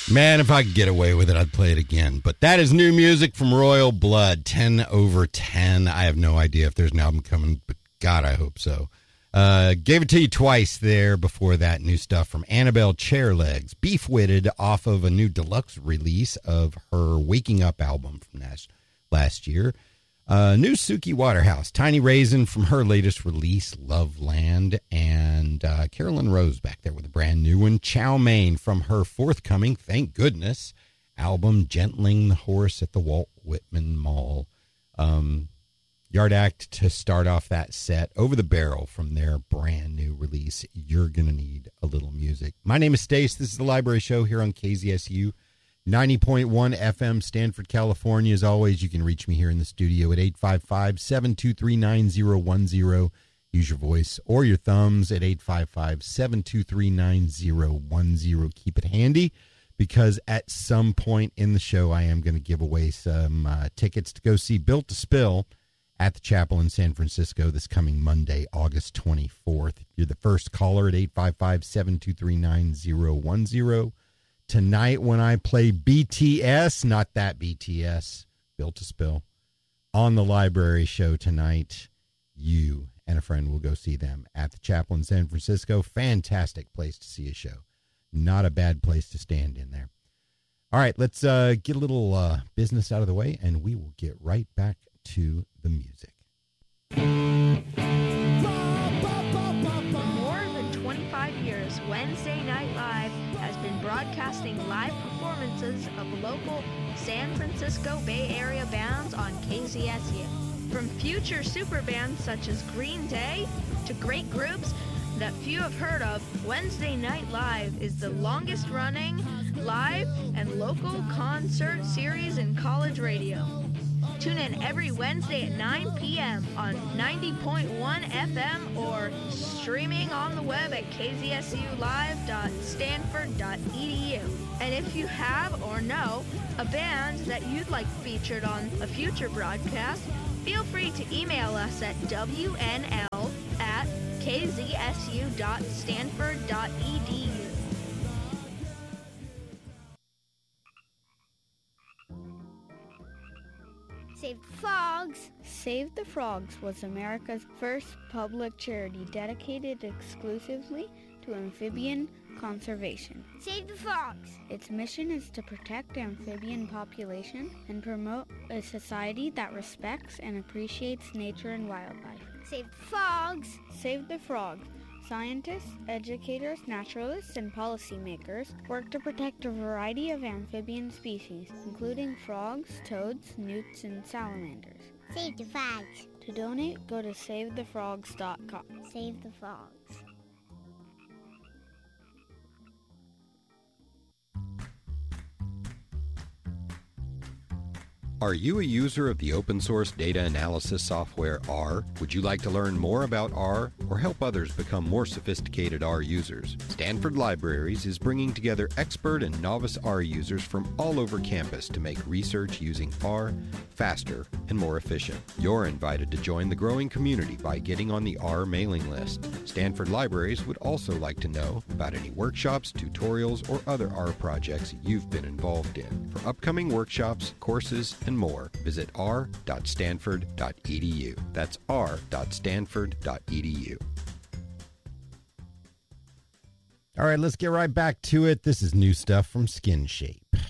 Man, if I could get away with it, I'd play it again. But that is new music from Royal Blood, 10 over 10. I have no idea if there's an album coming, but God, I hope so. Gave it to you twice there before that. New stuff from Annabelle Chairlegs, Beef-Witted, off of a new deluxe release of her Waking Up album from last year. New Suki Waterhouse, Tiny Raisin from her latest release, Loveland, and Carolyn Rose back there with a brand new one. Chow Mein from her forthcoming, thank goodness, album, Gentling the Horse at the Walt Whitman Mall. Yard Act to start off that set. Over the Barrel from their brand new release, You're Gonna Need a Little Music. My name is Stace. This is the Library Show here on KZSU 90.1 FM, Stanford, California. As always, you can reach me here in the studio at 855-723-9010. Use your voice or your thumbs at 855-723-9010. Keep it handy, because at some point in the show, I am going to give away some tickets to go see Built to Spill at the Chapel in San Francisco this coming Monday, August 24th. You're the first caller at 855-723-9010. Tonight when I play BTS, not that BTS, Built to Spill, on the Library Show tonight, you and a friend will go see them at the Chapel in San Francisco. Fantastic place to see a show. Not a bad place to stand in there. All right, let's get a little business out of the way, and we will get right back to the music. For more than 25 years, Wednesday Night Live has been broadcasting live performances of local San Francisco Bay Area bands on KZSU. From future super bands such as Green Day to great groups that few have heard of, Wednesday Night Live is the longest running live and local concert series in college radio. Tune in every Wednesday at 9 p.m. on 90.1 FM or streaming on the web at kzsulive.stanford.edu. And if you have or know a band that you'd like featured on a future broadcast, feel free to email us at wnl@kzsu.stanford.edu. Save the Frogs! Save the Frogs was America's first public charity dedicated exclusively to amphibian conservation. Save the Frogs! Its mission is to protect the amphibian population and promote a society that respects and appreciates nature and wildlife. Save the Frogs! Save the Frogs! Scientists, educators, naturalists, and policymakers work to protect a variety of amphibian species, including frogs, toads, newts, and salamanders. Save the Frogs. To donate, go to SaveTheFrogs.com. Save the Frogs. Are you a user of the open source data analysis software R? Would you like to learn more about R or help others become more sophisticated R users? Stanford Libraries is bringing together expert and novice R users from all over campus to make research using R faster and more efficient. You're invited to join the growing community by getting on the R mailing list. Stanford Libraries would also like to know about any workshops, tutorials, or other R projects you've been involved in. For upcoming workshops, courses, and more, visit r.stanford.edu. That's r.stanford.edu. All right, let's get right back to it. This is new stuff from Skin Shape.